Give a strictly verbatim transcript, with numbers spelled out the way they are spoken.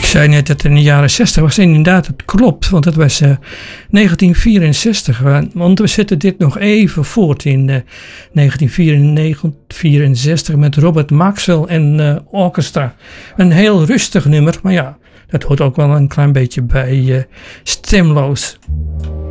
zei net dat het in de jaren zestig was. Inderdaad, het klopt, want het was uh, negentien vierenzestig. Want we zetten dit nog even voort in uh, negentien vierenzestig met Robert Maxwell en uh, Orchestra. Een heel rustig nummer, maar ja, dat hoort ook wel een klein beetje bij uh, Stemloos.